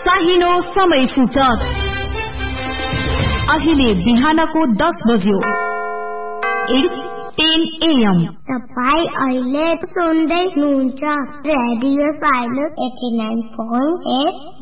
चाहिनो समय सूचक अहिले बिहानको 10 बज्यो। 10 AM। तपाईं अहिले सुन्दै हुनुहुन्छ रेडियो साइलेन्स 89.8